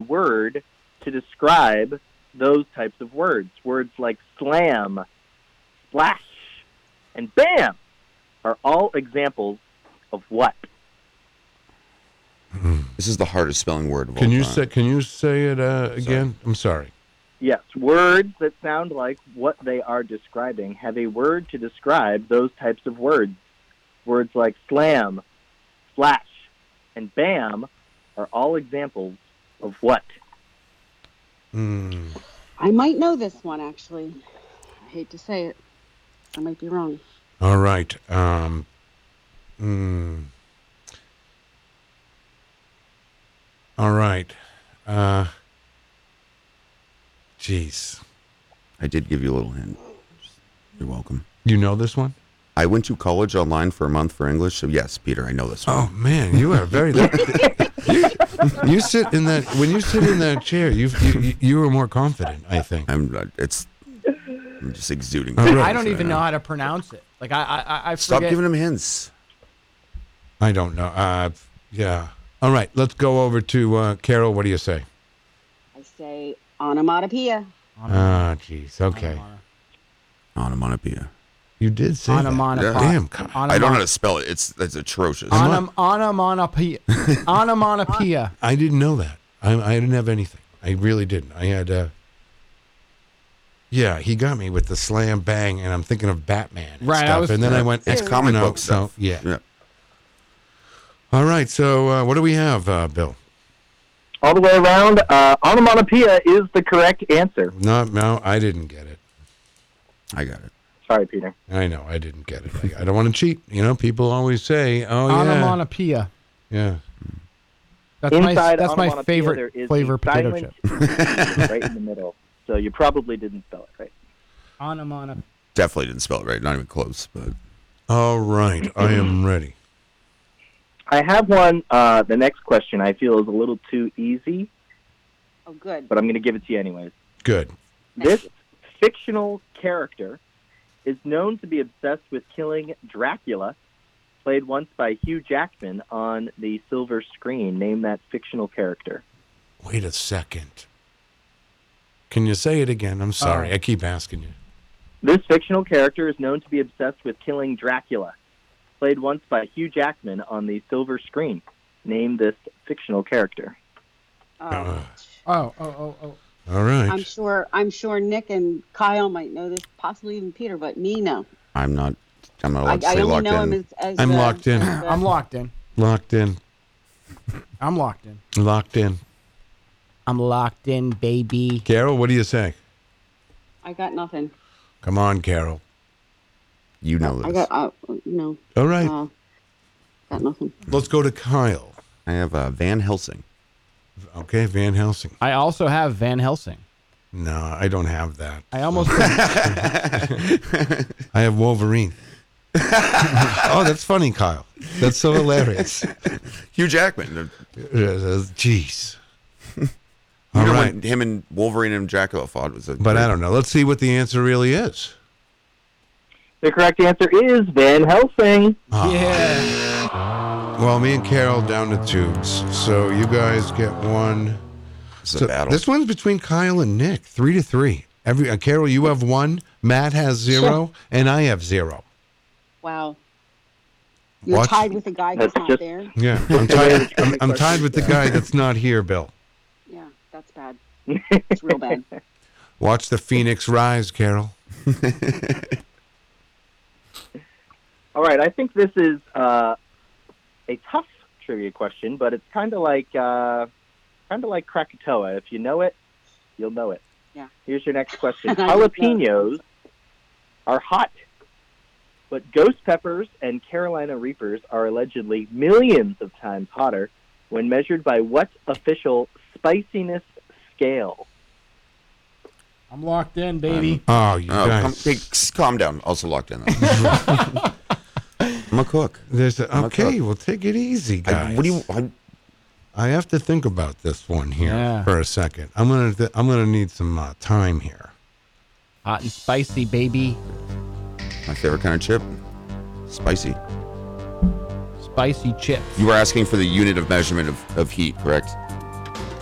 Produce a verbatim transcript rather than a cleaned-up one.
word to describe those types of words. Words like slam, splash, and bam are all examples of what? This is the hardest spelling word of Can all you time. say? Can you say it uh, again? I'm sorry. Yes, words that sound like what they are describing have a word to describe those types of words. Words like slam, splash, and bam are all examples of what? Mm. I might know this one, actually. I hate to say it. I might be wrong. All right. Um, mm. All right. Uh, jeez. I did give you a little hint. You're welcome. You know this one? I went to college online for a month for English, so yes, Peter, I know this one. Oh man, you are very. you, you sit in that when you sit in that chair. You you you are more confident, I think. I'm. Uh, it's. I'm just exuding. All right. I don't even know how to pronounce it. Like I, I, I Stop forget. giving him hints. I don't know. Uh, yeah. All right, let's go over to uh, Carol. What do you say? I say onomatopoeia. Ah, jeez. Okay. Onomatopoeia. You did say that. Onomatopoeia. Damn. God. I don't know how to spell it. It's it's atrocious. Onom- onomatopoeia. Onomatopoeia. I didn't know that. I, I didn't have anything. I really didn't. I had. Uh, yeah, he got me with the slam bang, and I'm thinking of Batman and Right, I stuff. was- and then I went, It's you comic know, book stuff. So, yeah. yeah. All right. So uh, what do we have, uh, Bill? All the way around, uh, onomatopoeia is the correct answer. No, no, I didn't get it. I got it. Sorry, Peter. I know I didn't get it. I, I don't want to cheat. You know, people always say, "Oh yeah, Onomatopoeia. yeah." That's my Inside that's my onomatopoeia, there favorite is flavor a potato silent chip. right in the middle. So you probably didn't spell it right. Onomatopoeia. Definitely didn't spell it right. Not even close. But All right, I am ready. I have one. Uh, the next question I feel is a little too easy, Oh, good. but I'm going to give it to you anyways. Good. This fictional character is known to be obsessed with killing Dracula, played once by Hugh Jackman on the silver screen. Name that fictional character. Wait a second. Can you say it again? I'm sorry. Oh. I keep asking you. This fictional character is known to be obsessed with killing Dracula, played once by Hugh Jackman on the silver screen. Name this fictional character. Oh, Uh, Oh, oh, oh, oh. all right. I'm sure. I'm sure Nick and Kyle might know this, possibly even Peter, but me, no. I'm not. I'm not allowed I, to I say only locked know in. him as. as I'm uh, locked in. as, uh, I'm locked in. Locked in. I'm locked in. Locked in. I'm locked in, baby. Carol, what do you say? I got nothing. Come on, Carol. You know this. I got. Uh, no. All right. Uh, got nothing. Let's go to Kyle. I have uh, Van Helsing. Okay, Van Helsing. I also have Van Helsing. No, I don't have that. I almost. I have Wolverine. Oh, that's funny, Kyle. That's so hilarious. Hugh Jackman. Jeez. You All know right. when him and Wolverine and Dracula fought was a But I don't know. Let's see what the answer really is. The correct answer is Van Helsing. Yeah. Well, me and Carol down to twos. So you guys get one. It's a So battle. this one's between Kyle and Nick, three to three. Every uh, Carol, you have one. Matt has zero, and I have zero. Wow. You're Watch- tied with the guy who's That's not just- there. Yeah, I'm tied. I'm, I'm tied with the guy that's not here, Bill. Yeah, that's bad. It's real bad. Watch the Phoenix rise, Carol. All right, I think this is uh, a tough trivia question, but it's kind of like uh, kind of like Krakatoa. If you know it, you'll know it. Yeah. Here's your next question. I don't know. Jalapenos are hot, but ghost peppers and Carolina Reapers are allegedly millions of times hotter when measured by what official spiciness scale? I'm locked in, baby. Oh, you Oh, guys. come, hey, s- calm down. Also locked in. I'm a cook. There's a, I'm a okay, cook. well, take it easy, I, guys. what do you? I, I have to think about this one here Yeah. for a second. I'm gonna th- I'm gonna need some uh, time here. Hot and spicy, baby. my favorite kind of chip, spicy. Spicy chips. You were asking for the unit of measurement of, of heat, correct?